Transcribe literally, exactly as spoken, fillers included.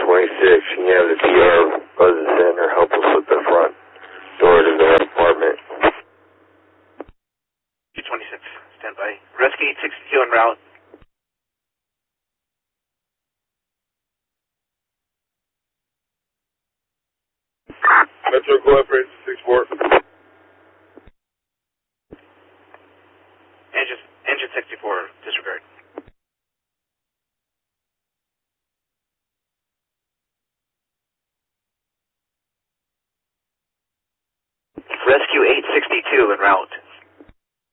twenty-six, can you have the P R buzz us in or help us with the front door to the apartment? two twenty-six, stand by. Rescue eight sixty-two en route. Metro, go up for eight six four. Engine, engine sixty-four, disregard. Rescue eight sixty-two en route.